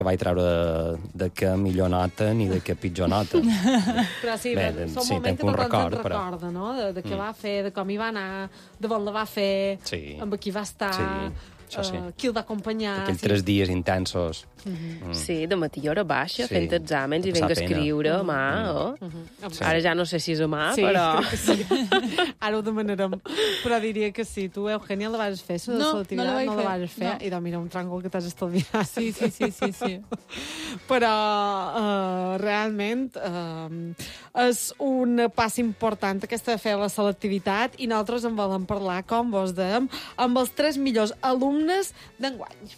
vaig treure de què millor nota ni de què pitjor nota. Però sí, són moments que tothom se'n recorda, no? De què va fer, de com hi va anar, de on la va fer, amb qui va estar, qui el va acompanyar... Aquells 3 dies intensos. Sí, de matí a hora baixa, fent exàmens i venint a escriure a mà. Ara ja no sé si és a mà, però... Ara ho demanarem. Però diria que sí. Tu, Eugènia, la vas fer? No la vas fer. I doncs mira, un tràngol que t'has estalviat. Sí. Però realment és un pas important aquesta de fer la selectivitat i nosaltres en volem parlar, com vos dèiem, amb els 3 millors alumnes d'enguany.